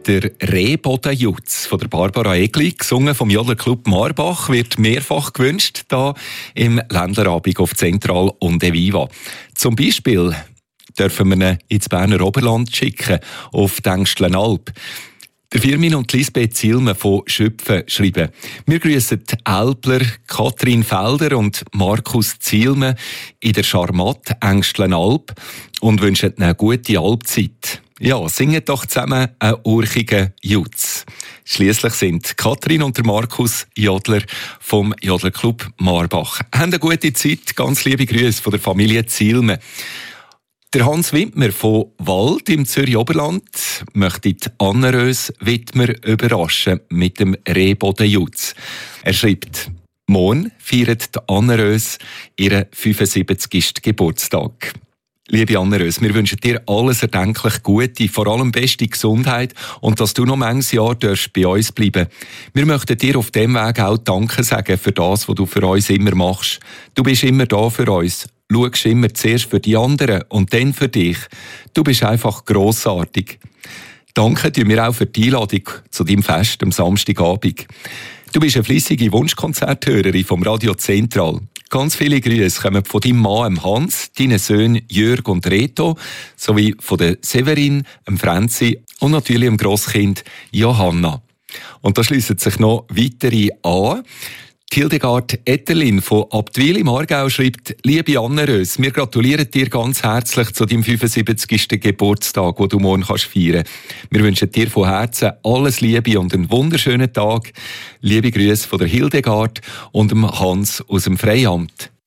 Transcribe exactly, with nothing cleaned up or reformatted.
Der Rehbodenjutz von der Barbara Egli, gesungen vom Jodlerclub Marbach, wird mehrfach gewünscht, hier im Ländlerabend auf Zentral und Eviva. Zum Beispiel dürfen wir ihn ins Berner Oberland schicken, auf die Engstlenalp. Der Firmin und Lisbeth Zielme von Schüpfen schreiben: Wir grüssen die Älpler Katrin Felder und Markus Zielme in der charmante Engstlenalp und wünschen ihnen eine gute Alpzeit. Ja, singen doch zusammen einen urchigen Jutz. Schliesslich sind Katrin und der Markus Jodler vom Jodlerclub Marbach. Haben eine gute Zeit, ganz liebe Grüße von der Familie Zielme. Der Hans Wittmer von Wald im Zürich-Oberland möchte die Anne-Rös Wittmer überraschen mit dem Rehbodenjutz. Er schreibt: Morgen feiert die Anne-Rös ihren fünfundsiebzigsten Geburtstag. Liebe Anne-Rös, wir wünschen dir alles erdenklich Gute, vor allem beste Gesundheit und dass du noch manches Jahr darfst bei uns bleiben. Wir möchten dir auf dem Weg auch Danke sagen für das, was du für uns immer machst. Du bist immer da für uns. Schaust immer zuerst für die anderen und dann für dich. Du bist einfach grossartig. Danke tun wir auch für die Einladung zu deinem Fest am Samstagabend. Du bist eine fleissige Wunschkonzerthörerin vom Radio Zentral. Ganz viele Grüße kommen von deinem Mann Hans, deinen Söhnen Jörg und Reto, sowie von der Severin, dem Franzi und natürlich dem Grosskind Johanna. Und da schliessen sich noch weitere an. Hildegard Etterlin von Abtwil im Aargau schreibt: Liebe Anne-Rös, wir gratulieren dir ganz herzlich zu deinem fünfundsiebzigsten Geburtstag, den du morgen kannst feiern. Wir wünschen dir von Herzen alles Liebe und einen wunderschönen Tag. Liebe Grüße von der Hildegard und dem Hans aus dem Freiamt.